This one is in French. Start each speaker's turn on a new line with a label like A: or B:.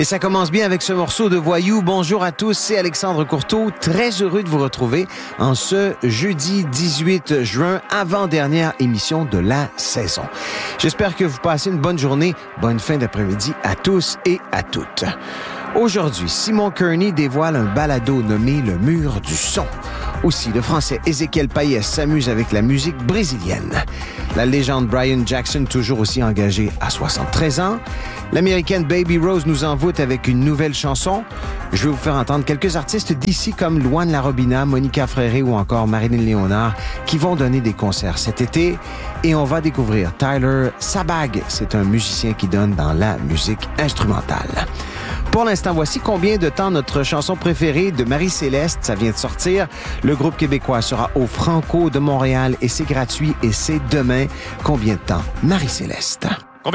A: Et ça commence bien avec ce morceau de Voyou. Bonjour à tous, c'est Alexandre Courteau. Très heureux de vous retrouver en ce jeudi 18 juin, avant-dernière émission de la saison. J'espère que vous passez une bonne journée, bonne fin d'après-midi à tous et à toutes. Aujourd'hui, Simon Kearney dévoile un balado nommé Le Mur du Son. Aussi, le Français Ézéchiel Payet s'amuse avec la musique brésilienne. La légende Brian Jackson, toujours aussi engagé à 73 ans. L'Américaine Baby Rose nous envoûte avec une nouvelle chanson. Je vais vous faire entendre quelques artistes d'ici comme Louane Larobina, Monica Fréré ou encore Marilyn Léonard qui vont donner des concerts cet été. Et on va découvrir Tyler Sabag. C'est un musicien qui donne dans la musique instrumentale. Pour l'instant, voici combien de temps notre chanson préférée de Marie-Céleste, ça vient de sortir. Le groupe québécois sera au Franco de Montréal et c'est gratuit et c'est demain. Combien de temps? Marie-Céleste.